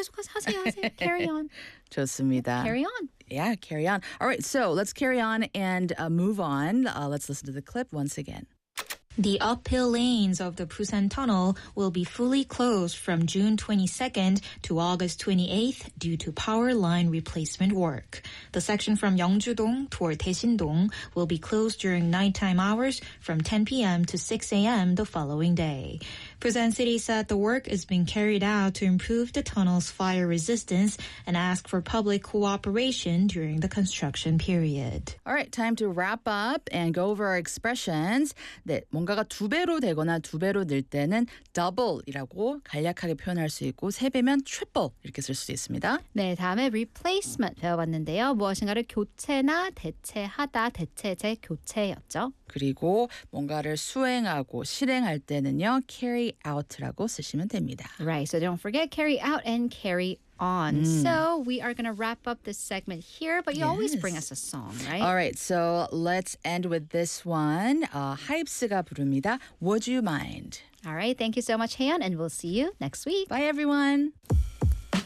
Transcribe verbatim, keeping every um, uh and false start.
계속 하세요, 하세요. Carry on. 좋습니다. Carry on. Yeah, carry on. All right, so let's carry on and uh, move on. Uh, let's listen to the clip once again. The uphill lanes of the Busan Tunnel will be fully closed from June twenty-second to August twenty-eighth due to power line replacement work. The section from Yeongju-dong toward Daesin-dong will be closed during nighttime hours from ten p.m. to six a.m. the following day. Busan City said the work is being carried out to improve the tunnel's fire resistance and ask for public cooperation during the construction period. All right, time to wrap up and go over our expressions. 네, 뭔가가 두 배로 되거나 두 배로 늘 때는 double이라고 간략하게 표현할 수 있고 세 배면 triple 이렇게 쓸 수 있습니다. 네, 다음에 replacement 배워봤는데요. 무엇인가를 교체나 대체하다, 대체제, 교체였죠. 그리고 뭔가를 수행하고 실행할 때는요, carry out라고 쓰시면 됩니다. Right, so don't forget carry out and carry on. Mm. So we are going to wrap up this segment here, but you always Yes. bring us a song, right? All right, so let's end with this one. Uh, 하입스가 부릅니다. Would you mind? All right, thank you so much, Haeyeon, and we'll see you next week. Bye, everyone.